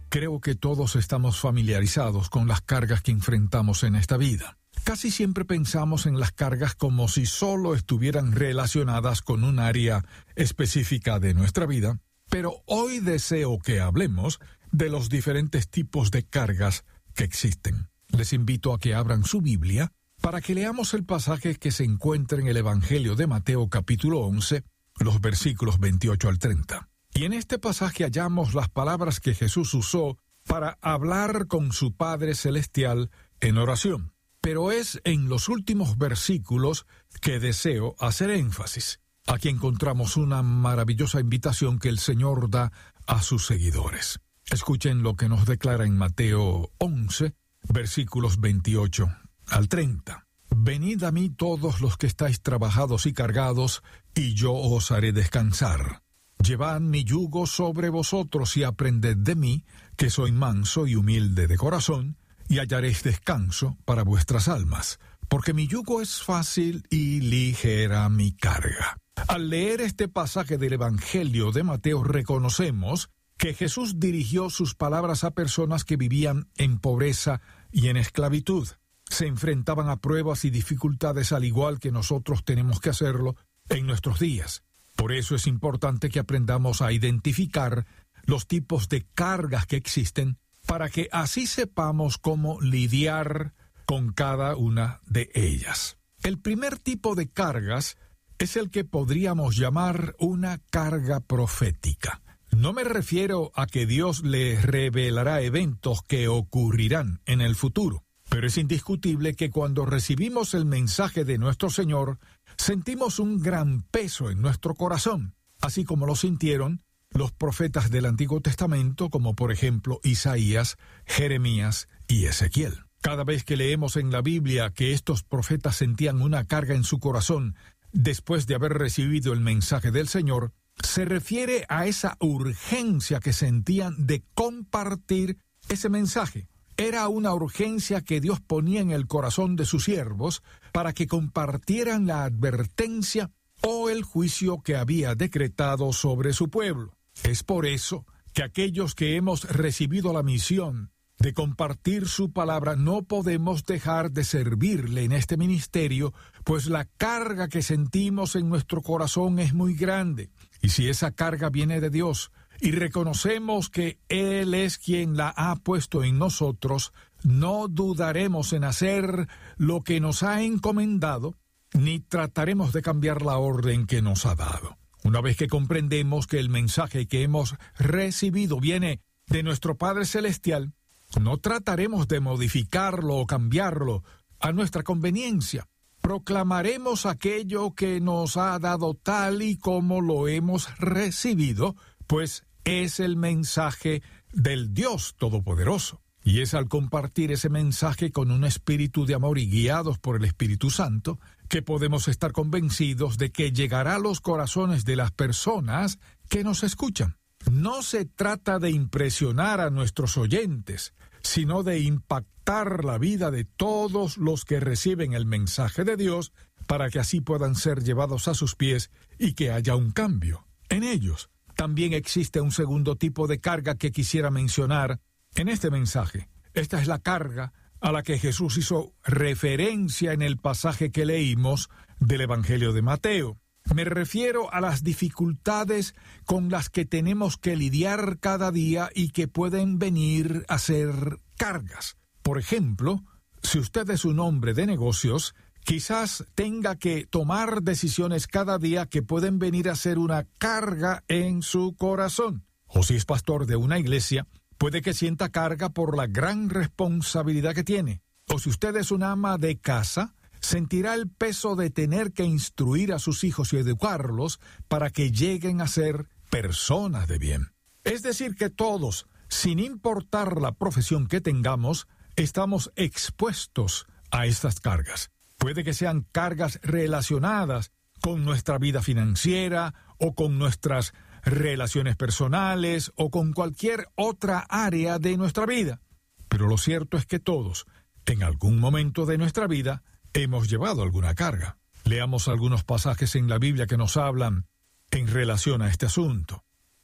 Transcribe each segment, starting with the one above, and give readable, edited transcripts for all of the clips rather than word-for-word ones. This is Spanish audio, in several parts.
Creo que todos estamos familiarizados con las cargas que enfrentamos en esta vida. Casi siempre pensamos en las cargas como si solo estuvieran relacionadas con un área específica de nuestra vida, pero hoy deseo que hablemos de los diferentes tipos de cargas que existen. Les invito a que abran su Biblia para que leamos el pasaje que se encuentra en el Evangelio de Mateo capítulo 11, los versículos 28 al 30. Y en este pasaje hallamos las palabras que Jesús usó para hablar con su Padre Celestial en oración. Pero es en los últimos versículos que deseo hacer énfasis. Aquí encontramos una maravillosa invitación que el Señor da a sus seguidores. Escuchen lo que nos declara en Mateo 11, versículos 28 al 30. Venid a mí todos los que estáis trabajados y cargados, y yo os haré descansar. Llevad mi yugo sobre vosotros y aprended de mí, que soy manso y humilde de corazón, y hallaréis descanso para vuestras almas, porque mi yugo es fácil y ligera mi carga. Al leer este pasaje del Evangelio de Mateo reconocemos que Jesús dirigió sus palabras a personas que vivían en pobreza y en esclavitud. Se enfrentaban a pruebas y dificultades al igual que nosotros tenemos que hacerlo en nuestros días. Por eso es importante que aprendamos a identificar los tipos de cargas que existen para que así sepamos cómo lidiar con cada una de ellas. El primer tipo de cargas es el que podríamos llamar una carga profética. No me refiero a que Dios le revelará eventos que ocurrirán en el futuro, pero es indiscutible que cuando recibimos el mensaje de nuestro Señor, sentimos un gran peso en nuestro corazón, así como lo sintieron los profetas del Antiguo Testamento, como por ejemplo Isaías, Jeremías y Ezequiel. Cada vez que leemos en la Biblia que estos profetas sentían una carga en su corazón después de haber recibido el mensaje del Señor, se refiere a esa urgencia que sentían de compartir ese mensaje. Era una urgencia que Dios ponía en el corazón de sus siervos para que compartieran la advertencia o el juicio que había decretado sobre su pueblo. Es por eso que aquellos que hemos recibido la misión de compartir su palabra no podemos dejar de servirle en este ministerio, pues la carga que sentimos en nuestro corazón es muy grande. Y si esa carga viene de Dios y reconocemos que Él es quien la ha puesto en nosotros, no dudaremos en hacer lo que nos ha encomendado, ni trataremos de cambiar la orden que nos ha dado. Una vez que comprendemos que el mensaje que hemos recibido viene de nuestro Padre Celestial, no trataremos de modificarlo o cambiarlo a nuestra conveniencia. Proclamaremos aquello que nos ha dado tal y como lo hemos recibido, pues es el mensaje del Dios Todopoderoso. Y es al compartir ese mensaje con un espíritu de amor y guiados por el Espíritu Santo que podemos estar convencidos de que llegará a los corazones de las personas que nos escuchan. No se trata de impresionar a nuestros oyentes, sino de impactar la vida de todos los que reciben el mensaje de Dios para que así puedan ser llevados a sus pies y que haya un cambio en ellos. También existe un segundo tipo de carga que quisiera mencionar en este mensaje. Esta es la carga a la que Jesús hizo referencia en el pasaje que leímos del Evangelio de Mateo. Me refiero a las dificultades con las que tenemos que lidiar cada día y que pueden venir a ser cargas. Por ejemplo, si usted es un hombre de negocios, quizás tenga que tomar decisiones cada día que pueden venir a ser una carga en su corazón. O si es pastor de una iglesia, puede que sienta carga por la gran responsabilidad que tiene. O si usted es una ama de casa, sentirá el peso de tener que instruir a sus hijos y educarlos para que lleguen a ser personas de bien. Es decir, que todos, sin importar la profesión que tengamos, estamos expuestos a estas cargas. Puede que sean cargas relacionadas con nuestra vida financiera o con nuestras relaciones personales o con cualquier otra área de nuestra vida. Pero lo cierto es que todos, en algún momento de nuestra vida, hemos llevado alguna carga. Leamos algunos pasajes en la Biblia que nos hablan en relación a este asunto.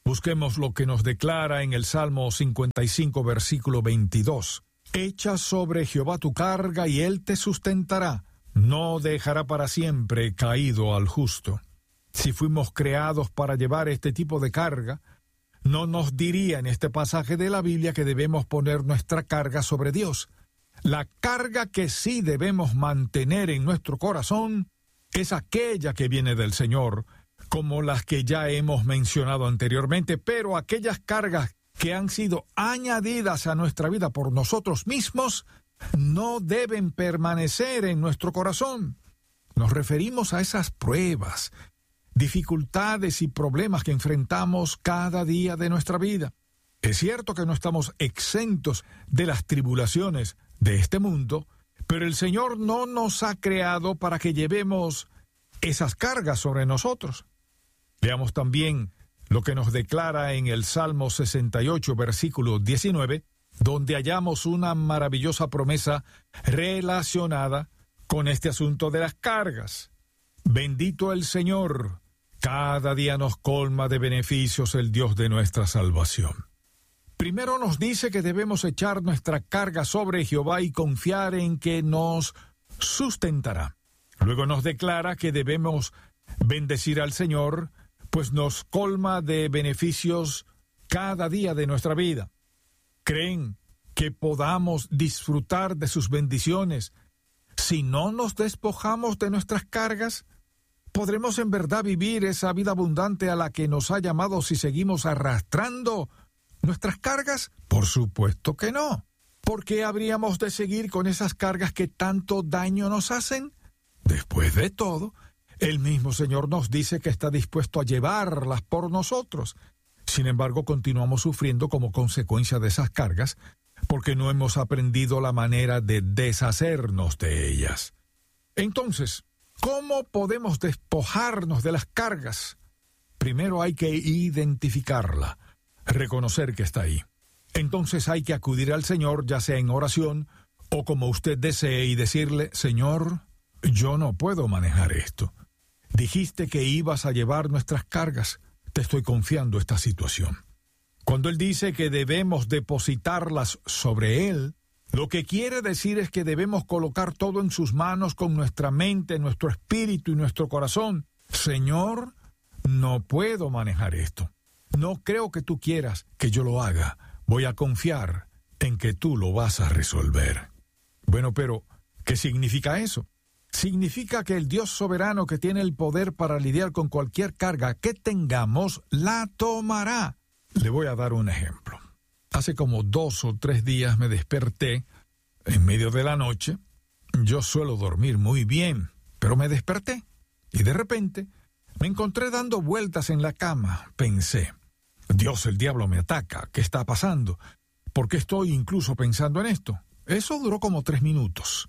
Busquemos lo que nos declara en el Salmo 55, versículo 22. Echa sobre Jehová tu carga y él te sustentará. No dejará para siempre caído al justo. Si fuimos creados para llevar este tipo de carga, no nos diría en este pasaje de la Biblia que debemos poner nuestra carga sobre Dios. La carga que sí debemos mantener en nuestro corazón es aquella que viene del Señor, como las que ya hemos mencionado anteriormente, pero aquellas cargas que han sido añadidas a nuestra vida por nosotros mismos no deben permanecer en nuestro corazón. Nos referimos a esas pruebas, dificultades y problemas que enfrentamos cada día de nuestra vida. Es cierto que no estamos exentos de las tribulaciones de este mundo, pero el Señor no nos ha creado para que llevemos esas cargas sobre nosotros. Veamos también lo que nos declara en el Salmo 68, versículo 19, donde hallamos una maravillosa promesa relacionada con este asunto de las cargas. Bendito el Señor, cada día nos colma de beneficios el Dios de nuestra salvación. Primero nos dice que debemos echar nuestra carga sobre Jehová y confiar en que nos sustentará. Luego nos declara que debemos bendecir al Señor, pues nos colma de beneficios cada día de nuestra vida. ¿Creen que podamos disfrutar de sus bendiciones si no nos despojamos de nuestras cargas? ¿Podremos en verdad vivir esa vida abundante a la que nos ha llamado si seguimos arrastrando nuestras cargas? Por supuesto que no. ¿Por qué habríamos de seguir con esas cargas que tanto daño nos hacen? Después de todo, el mismo Señor nos dice que está dispuesto a llevarlas por nosotros. Sin embargo, continuamos sufriendo como consecuencia de esas cargas porque no hemos aprendido la manera de deshacernos de ellas. Entonces, ¿cómo podemos despojarnos de las cargas? Primero hay que identificarla, reconocer que está ahí. Entonces hay que acudir al Señor, ya sea en oración o como usted desee, y decirle: Señor, yo no puedo manejar esto. Dijiste que ibas a llevar nuestras cargas. Te estoy confiando esta situación. Cuando Él dice que debemos depositarlas sobre Él, lo que quiere decir es que debemos colocar todo en sus manos con nuestra mente, nuestro espíritu y nuestro corazón. Señor, no puedo manejar esto. No creo que tú quieras que yo lo haga. Voy a confiar en que tú lo vas a resolver. Bueno, pero ¿qué significa eso? Significa que el Dios soberano, que tiene el poder para lidiar con cualquier carga que tengamos, la tomará. Le voy a dar un ejemplo. Hace como 2 o 3 días me desperté en medio de la noche. Yo suelo dormir muy bien, pero me desperté y de repente me encontré dando vueltas en la cama. Pensé: Dios, el diablo me ataca. ¿Qué está pasando? ¿Por qué estoy incluso pensando en esto? Eso duró como 3 minutos.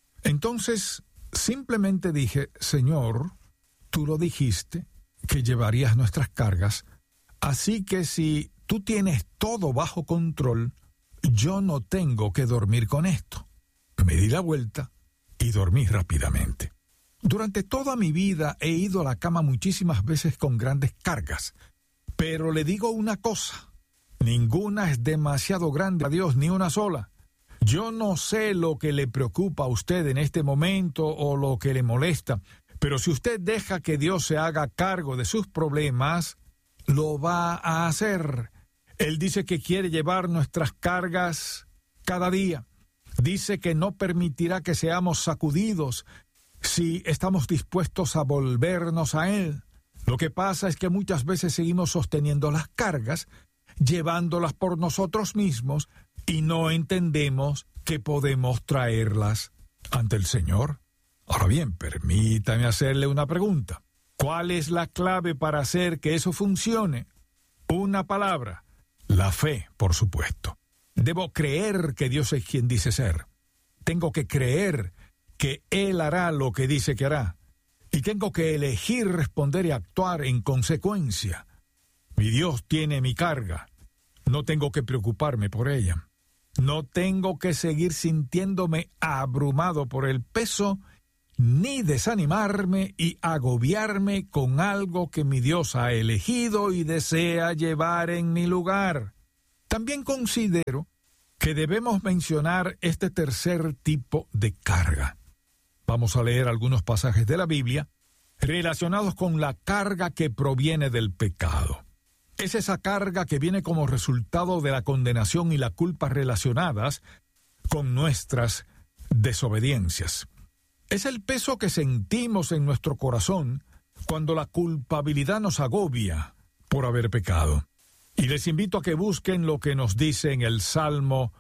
Entonces simplemente dije: Señor, tú lo dijiste, que llevarías nuestras cargas, así que si tú tienes todo bajo control, yo no tengo que dormir con esto. Me di la vuelta y dormí rápidamente. Durante toda mi vida he ido a la cama muchísimas veces con grandes cargas, pero le digo una cosa: ninguna es demasiado grande a Dios, ni una sola. Yo no sé lo que le preocupa a usted en este momento o lo que le molesta, pero si usted deja que Dios se haga cargo de sus problemas, lo va a hacer. Él dice que quiere llevar nuestras cargas cada día. Dice que no permitirá que seamos sacudidos si estamos dispuestos a volvernos a Él. Lo que pasa es que muchas veces seguimos sosteniendo las cargas, llevándolas por nosotros mismos, y no entendemos que podemos traerlas ante el Señor. Ahora bien, permítame hacerle una pregunta. ¿Cuál es la clave para hacer que eso funcione? Una palabra: la fe, por supuesto. Debo creer que Dios es quien dice ser. Tengo que creer que Él hará lo que dice que hará. Y tengo que elegir responder y actuar en consecuencia. Mi Dios tiene mi carga. No tengo que preocuparme por ella. No tengo que seguir sintiéndome abrumado por el peso ni desanimarme y agobiarme con algo que mi Dios ha elegido y desea llevar en mi lugar. También considero que debemos mencionar este tercer tipo de carga. Vamos a leer algunos pasajes de la Biblia relacionados con la carga que proviene del pecado. Es esa carga que viene como resultado de la condenación y la culpa relacionadas con nuestras desobediencias. Es el peso que sentimos en nuestro corazón cuando la culpabilidad nos agobia por haber pecado. Y les invito a que busquen lo que nos dice en el Salmo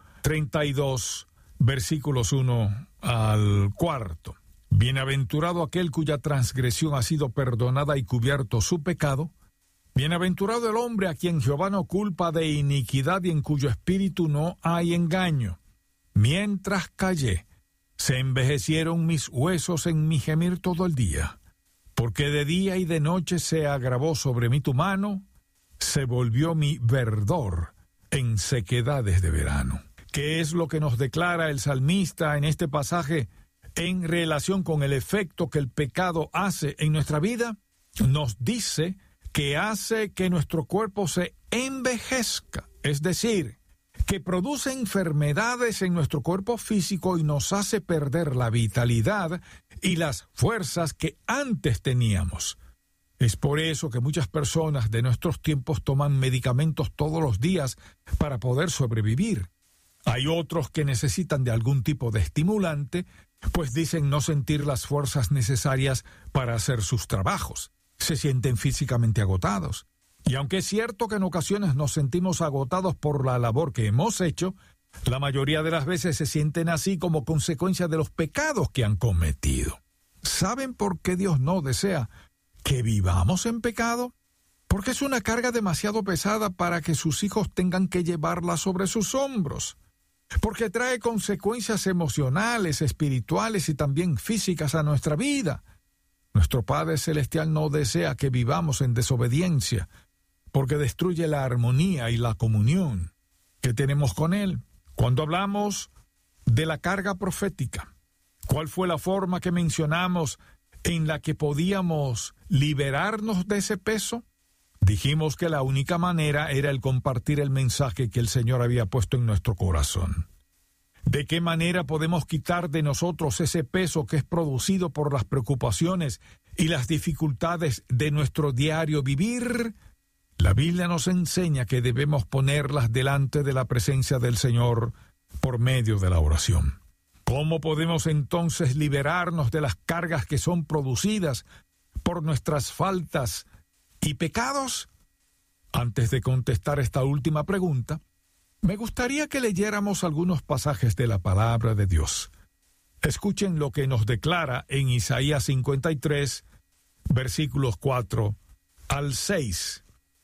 32, versículos 1 al 4. Bienaventurado aquel cuya transgresión ha sido perdonada y cubierto su pecado. Bienaventurado el hombre a quien Jehová no culpa de iniquidad y en cuyo espíritu no hay engaño. Mientras callé, se envejecieron mis huesos en mi gemir todo el día, porque de día y de noche se agravó sobre mí tu mano, se volvió mi verdor en sequedades de verano. ¿Qué es lo que nos declara el salmista en este pasaje en relación con el efecto que el pecado hace en nuestra vida? Nos dice que hace que nuestro cuerpo se envejezca, es decir, que produce enfermedades en nuestro cuerpo físico y nos hace perder la vitalidad y las fuerzas que antes teníamos. Es por eso que muchas personas de nuestros tiempos toman medicamentos todos los días para poder sobrevivir. Hay otros que necesitan de algún tipo de estimulante, pues dicen no sentir las fuerzas necesarias para hacer sus trabajos. Se sienten físicamente agotados. Y aunque es cierto que en ocasiones nos sentimos agotados por la labor que hemos hecho, la mayoría de las veces se sienten así como consecuencia de los pecados que han cometido. ¿Saben por qué Dios no desea que vivamos en pecado? Porque es una carga demasiado pesada para que sus hijos tengan que llevarla sobre sus hombros. Porque trae consecuencias emocionales, espirituales y también físicas a nuestra vida. Nuestro Padre Celestial no desea que vivamos en desobediencia, porque destruye la armonía y la comunión que tenemos con Él. Cuando hablamos de la carga profética, ¿cuál fue la forma que mencionamos en la que podíamos liberarnos de ese peso? Dijimos que la única manera era el compartir el mensaje que el Señor había puesto en nuestro corazón. ¿De qué manera podemos quitar de nosotros ese peso que es producido por las preocupaciones y las dificultades de nuestro diario vivir? La Biblia nos enseña que debemos ponerlas delante de la presencia del Señor por medio de la oración. ¿Cómo podemos entonces liberarnos de las cargas que son producidas por nuestras faltas y pecados? Antes de contestar esta última pregunta, me gustaría que leyéramos algunos pasajes de la palabra de Dios. Escuchen lo que nos declara en Isaías 53, versículos 4 al 6.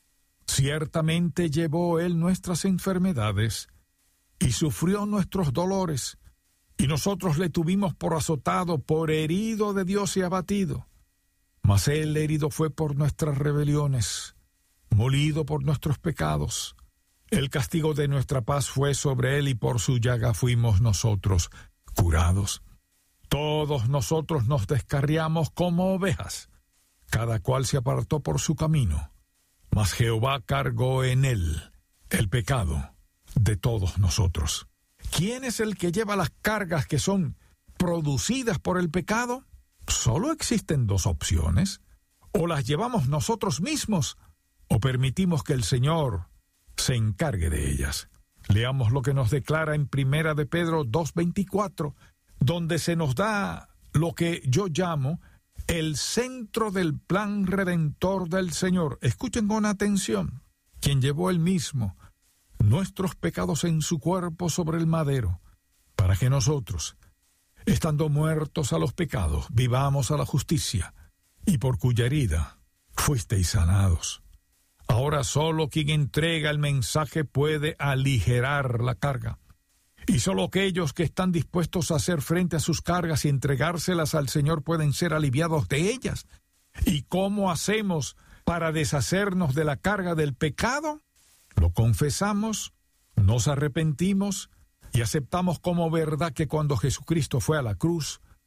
Ciertamente llevó Él nuestras enfermedades y sufrió nuestros dolores, y nosotros le tuvimos por azotado, por herido de Dios y abatido. Mas Él herido fue por nuestras rebeliones, molido por nuestros pecados. El castigo de nuestra paz fue sobre Él, y por su llaga fuimos nosotros curados. Todos nosotros nos descarriamos como ovejas, cada cual se apartó por su camino. Mas Jehová cargó en Él el pecado de todos nosotros. ¿Quién es el que lleva las cargas que son producidas por el pecado? Solo existen dos opciones: o las llevamos nosotros mismos, o permitimos que el Señor se encargue de ellas. Leamos lo que nos declara en 1 de Pedro 2:24, donde se nos da lo que yo llamo el centro del plan redentor del Señor. Escuchen con atención: quien llevó Él mismo nuestros pecados en su cuerpo sobre el madero, para que nosotros, estando muertos a los pecados, vivamos a la justicia, y por cuya herida fuisteis sanados. Ahora solo quien entrega el mensaje puede aligerar la carga, y solo aquellos que están dispuestos a hacer frente a sus cargas y entregárselas al Señor pueden ser aliviados de ellas. ¿Y cómo hacemos para deshacernos de la carga del pecado? Lo confesamos, nos arrepentimos y aceptamos como verdad que cuando Jesucristo fue a la cruz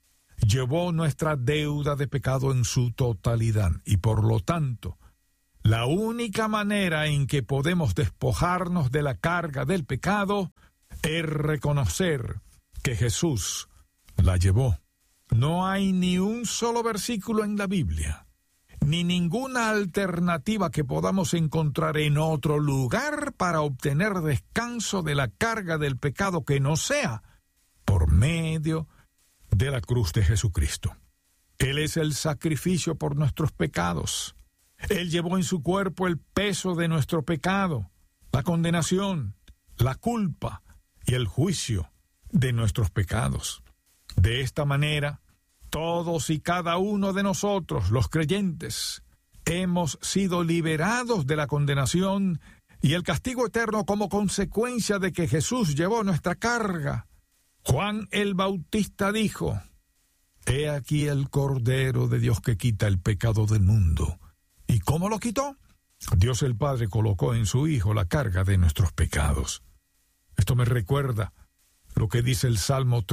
llevó nuestra deuda de pecado en su totalidad y por lo tanto, la única manera en que podemos despojarnos de la carga del pecado es reconocer que Jesús la llevó. No hay ni un solo versículo en la Biblia, ni ninguna alternativa que podamos encontrar en otro lugar para obtener descanso de la carga del pecado que no sea por medio de la cruz de Jesucristo. Él es el sacrificio por nuestros pecados. Él llevó en su cuerpo el peso de nuestro pecado, la condenación, la culpa y el juicio de nuestros pecados. De esta manera, todos y cada uno de nosotros, los creyentes, hemos sido liberados de la condenación y el castigo eterno como consecuencia de que Jesús llevó nuestra carga. Juan el Bautista dijo: «He aquí el Cordero de Dios que quita el pecado del mundo». ¿Y cómo lo quitó? Dios el Padre colocó en su Hijo la carga de nuestros pecados. Esto me recuerda lo que dice el Salmo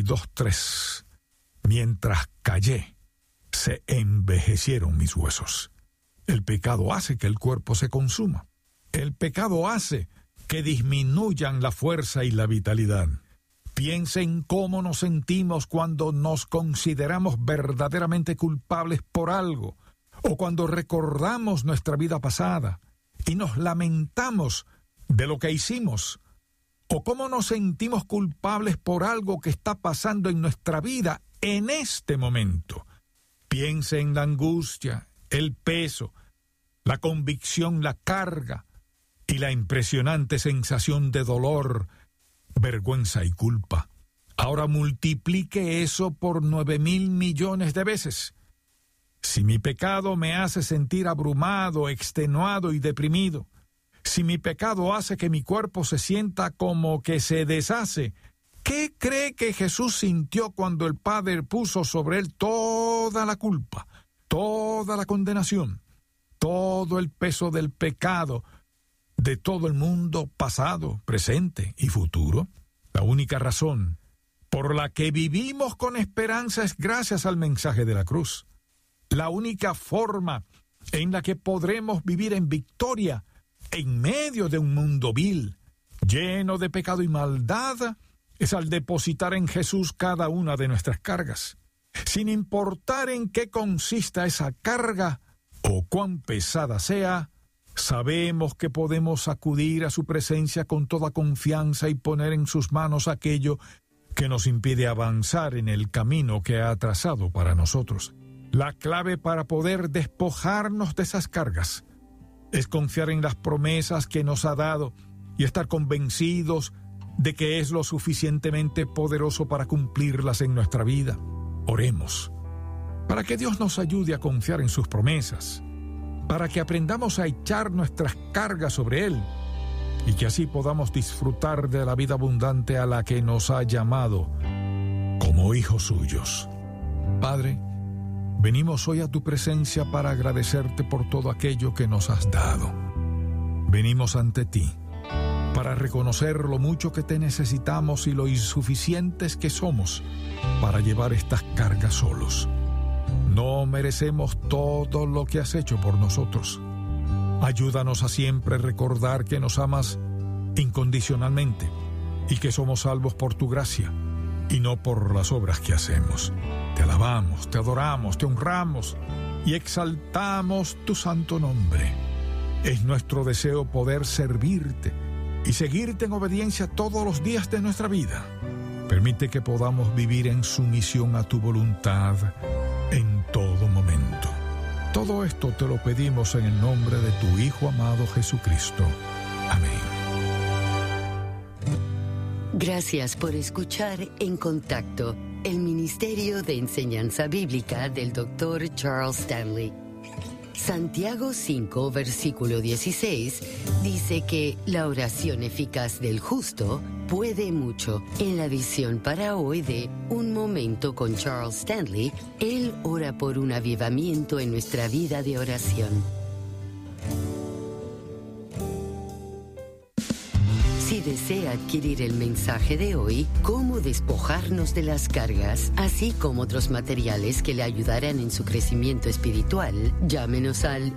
32:3. Mientras callé, se envejecieron mis huesos. El pecado hace que el cuerpo se consuma. El pecado hace que disminuyan la fuerza y la vitalidad. Piensen cómo nos sentimos cuando nos consideramos verdaderamente culpables por algo, o cuando recordamos nuestra vida pasada y nos lamentamos de lo que hicimos, o cómo nos sentimos culpables por algo que está pasando en nuestra vida en este momento. Piense en la angustia, el peso, la convicción, la carga y la impresionante sensación de dolor, vergüenza y culpa. Ahora multiplique eso por 9,000 millones de veces. Si mi pecado me hace sentir abrumado, extenuado y deprimido, si mi pecado hace que mi cuerpo se sienta como que se deshace, ¿qué cree que Jesús sintió cuando el Padre puso sobre él toda la culpa, toda la condenación, todo el peso del pecado de todo el mundo pasado, presente y futuro? La única razón por la que vivimos con esperanza es gracias al mensaje de la cruz. La única forma en la que podremos vivir en victoria en medio de un mundo vil, lleno de pecado y maldad, es al depositar en Jesús cada una de nuestras cargas. Sin importar en qué consista esa carga o cuán pesada sea, sabemos que podemos acudir a su presencia con toda confianza y poner en sus manos aquello que nos impide avanzar en el camino que ha trazado para nosotros. La clave para poder despojarnos de esas cargas es confiar en las promesas que nos ha dado y estar convencidos de que es lo suficientemente poderoso para cumplirlas en nuestra vida. Oremos para que Dios nos ayude a confiar en sus promesas, para que aprendamos a echar nuestras cargas sobre Él y que así podamos disfrutar de la vida abundante a la que nos ha llamado como hijos suyos. Padre, venimos hoy a tu presencia para agradecerte por todo aquello que nos has dado. Venimos ante ti para reconocer lo mucho que te necesitamos y lo insuficientes que somos para llevar estas cargas solos. No merecemos todo lo que has hecho por nosotros. Ayúdanos a siempre recordar que nos amas incondicionalmente y que somos salvos por tu gracia y no por las obras que hacemos. Te alabamos, te adoramos, te honramos y exaltamos tu santo nombre. Es nuestro deseo poder servirte y seguirte en obediencia todos los días de nuestra vida. Permite que podamos vivir en sumisión a tu voluntad en todo momento. Todo esto te lo pedimos en el nombre de tu Hijo amado Jesucristo. Amén. Gracias por escuchar En Contacto, el Ministerio de Enseñanza Bíblica del Dr. Charles Stanley. Santiago 5, versículo 16, dice que la oración eficaz del justo puede mucho. En la edición para hoy de Un Momento con Charles Stanley, él ora por un avivamiento en nuestra vida de oración. Si desea adquirir el mensaje de hoy, Cómo despojarnos de las cargas, así como otros materiales que le ayudarán en su crecimiento espiritual, llámenos al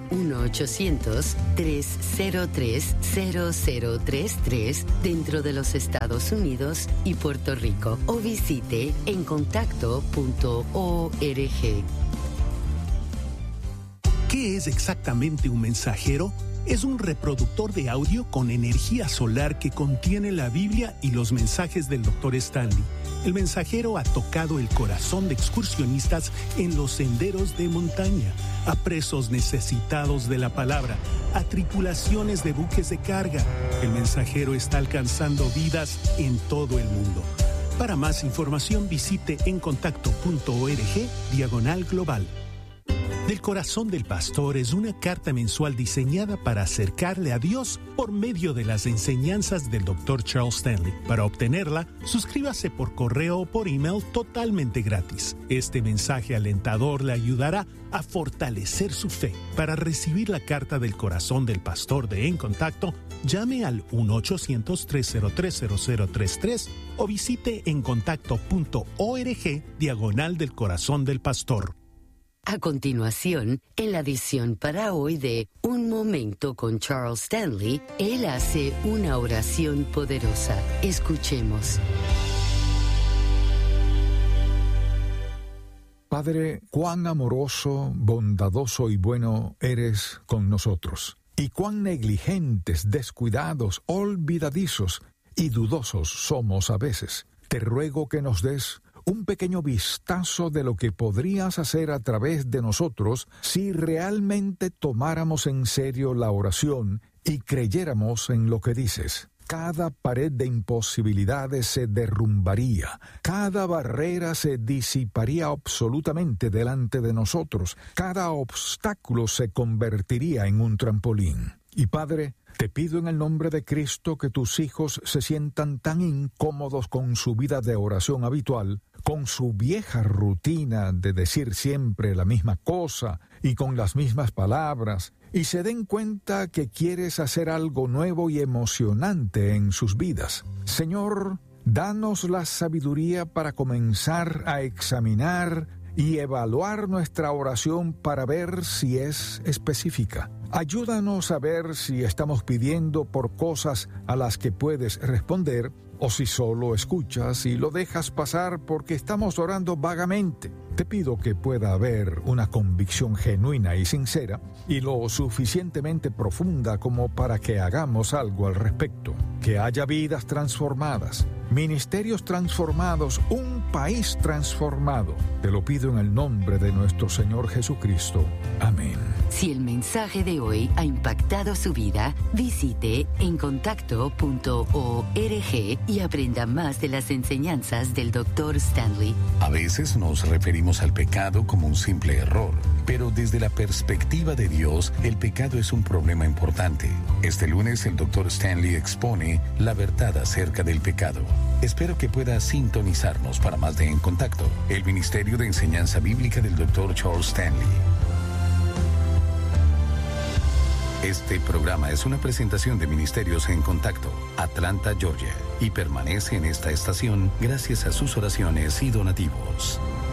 1-800-303-0033 dentro de los Estados Unidos y Puerto Rico o visite encontacto.org. ¿Qué es exactamente un mensajero? Es un reproductor de audio con energía solar que contiene la Biblia y los mensajes del Dr. Stanley. El mensajero ha tocado el corazón de excursionistas en los senderos de montaña, a presos necesitados de la palabra, a tripulaciones de buques de carga. El mensajero está alcanzando vidas en todo el mundo. Para más información visite encontacto.org/global. Del Corazón del Pastor es una carta mensual diseñada para acercarle a Dios por medio de las enseñanzas del Dr. Charles Stanley. Para obtenerla, suscríbase por correo o por email totalmente gratis. Este mensaje alentador le ayudará a fortalecer su fe. Para recibir la carta del Corazón del Pastor de En Contacto, llame al 1-800-303-0033 o visite encontacto.org/del Corazón del Pastor. A continuación, en la edición para hoy de Un Momento con Charles Stanley, él hace una oración poderosa. Escuchemos. Padre, cuán amoroso, bondadoso y bueno eres con nosotros, y cuán negligentes, descuidados, olvidadizos y dudosos somos a veces. Te ruego que nos des un pequeño vistazo de lo que podrías hacer a través de nosotros si realmente tomáramos en serio la oración y creyéramos en lo que dices. Cada pared de imposibilidades se derrumbaría, cada barrera se disiparía absolutamente delante de nosotros, cada obstáculo se convertiría en un trampolín. Y Padre, te pido en el nombre de Cristo que tus hijos se sientan tan incómodos con su vida de oración habitual, con su vieja rutina de decir siempre la misma cosa y con las mismas palabras, y se den cuenta que quieres hacer algo nuevo y emocionante en sus vidas. Señor, danos la sabiduría para comenzar a examinar y evaluar nuestra oración para ver si es específica. Ayúdanos a ver si estamos pidiendo por cosas a las que puedes responder o si solo escuchas y lo dejas pasar porque estamos orando vagamente. Te pido que pueda haber una convicción genuina y sincera y lo suficientemente profunda como para que hagamos algo al respecto. Que haya vidas transformadas, ministerios transformados, un país transformado. Te lo pido en el nombre de nuestro Señor Jesucristo. Amén. Si el mensaje de hoy ha impactado su vida, visite encontacto.org y aprenda más de las enseñanzas del Dr. Stanley. A veces nos referimos al pecado como un simple error, pero desde la perspectiva de Dios, el pecado es un problema importante. Este lunes el Dr. Stanley expone la verdad acerca del pecado. Espero que pueda sintonizarnos para más de En Contacto, el Ministerio de Enseñanza Bíblica del Dr. Charles Stanley. Este programa es una presentación de Ministerios En Contacto, Atlanta, Georgia, y permanece en esta estación gracias a sus oraciones y donativos.